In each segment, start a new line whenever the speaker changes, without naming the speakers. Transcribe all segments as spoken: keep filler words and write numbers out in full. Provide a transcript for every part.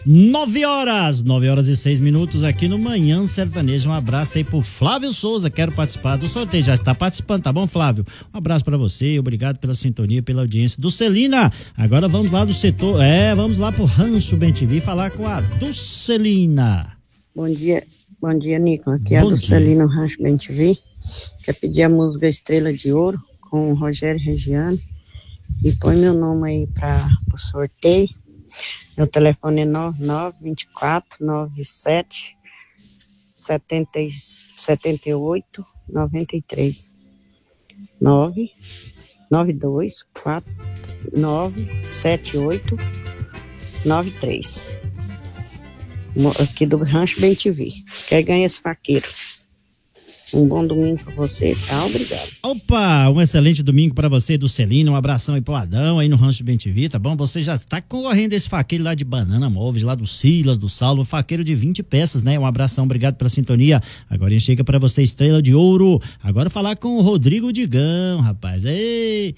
Nove horas, nove horas e seis minutos aqui no Manhã Sertanejo. Um abraço aí pro Flávio Souza, quero participar do sorteio, já está participando, tá bom, Flávio? Um abraço para você, obrigado pela sintonia, pela audiência. Do Celina, agora vamos lá do setor, é, vamos lá pro Rancho Bem T V falar com a Dulcelina.
Bom dia, bom dia, Nico, aqui é a Dulcelina, Rancho Bem T V. Quer pedir a música Estrela de Ouro com o Rogério Regiane e põe meu nome aí para o sorteio. Meu telefone é nove nove dois quatro nove sete sete oito nove três. nove nove dois quatro nove sete oito nove três. Aqui do Rancho Bem T V. Quer ganhar esse faqueiro? Um bom domingo pra você, tá? Obrigado.
Opa, um excelente domingo pra você, do Celina, um abração aí pro Adão, aí no Rancho Bem T V, tá bom? Você já tá concorrendo esse faqueiro lá de Banana Móveis, lá do Silas, do Saulo, um faqueiro de vinte peças, né? Um abração, obrigado pela sintonia. Agora chega pra você, Estrela de Ouro. Agora falar com o Rodrigo Digão, rapaz. Ei!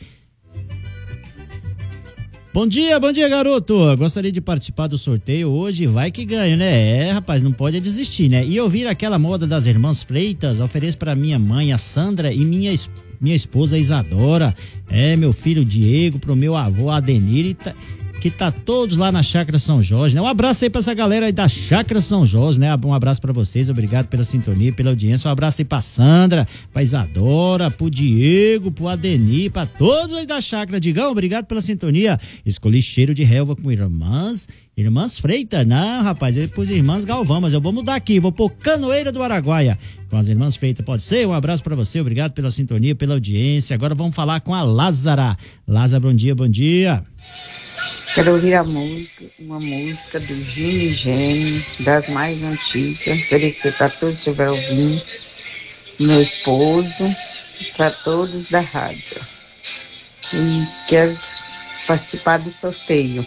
Bom dia, bom dia, garoto. Gostaria de participar do sorteio hoje, vai que ganha, né? É, rapaz, não pode desistir, né? E ouvir aquela moda das irmãs Freitas, ofereço para minha mãe, a Sandra, e minha, minha esposa, a Isadora. É, meu filho Diego, pro meu avô, Adenir, e tá, que tá todos lá na Chácara São Jorge, né? Um abraço aí pra essa galera aí da Chácara São Jorge, né? Um abraço pra vocês, obrigado pela sintonia, pela audiência. Um abraço aí pra Sandra, pra Isadora, pro Diego, pro Adenir, pra todos aí da Chácara. Digão, obrigado pela sintonia. Escolhi Cheiro de Relva com irmãs, irmãs Freitas. Não, rapaz, eu pus irmãs Galvão, mas eu vou mudar aqui, vou pôr Canoeira do Araguaia com as irmãs Freitas, pode ser? Um abraço pra você, obrigado pela sintonia, pela audiência. Agora vamos falar com a Lázara. Lázara, bom dia, bom dia.
Quero ouvir a música, uma música do Gino e Gênio, das mais antigas, oferecer para todos que estiverem ouvindo, meu esposo, para todos da rádio. E quero participar do sorteio.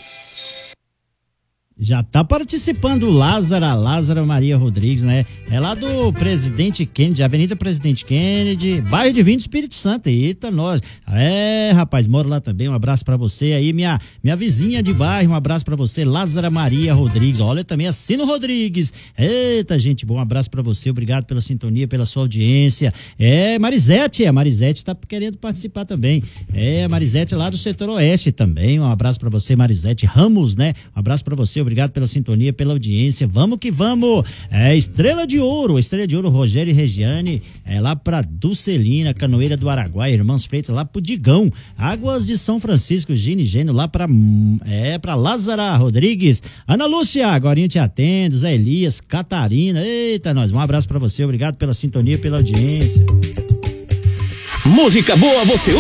Já tá participando Lázara, Lázara Maria Rodrigues, né? É lá do Presidente Kennedy, Avenida Presidente Kennedy, bairro de Vinho do Espírito Santo. Eita, nós. É, rapaz, moro lá também. Um abraço pra você aí, minha, minha vizinha de bairro. Um abraço pra você, Lázara Maria Rodrigues. Olha também, Assino Rodrigues. Eita, gente, bom, um abraço pra você. Obrigado pela sintonia, pela sua audiência. É, Marisete, a Marisete tá querendo participar também. É, Marisete lá do setor oeste também. Um abraço pra você, Marisete Ramos, né? Um abraço pra você. Obrigado pela sintonia, pela audiência. Vamos que vamos. É Estrela de Ouro, Estrela de Ouro, Rogério e Regiane, é lá pra Dulcelina, Canoeira do Araguaia, Irmãs Freitas, lá pro Digão, Águas de São Francisco, Gine Gênio, lá pra, é, pra Lázara Rodrigues, Ana Lúcia, Agorinha te atende, Zé Elias, Catarina, eita, nós, um abraço pra você, obrigado pela sintonia, pela audiência.
Música boa, você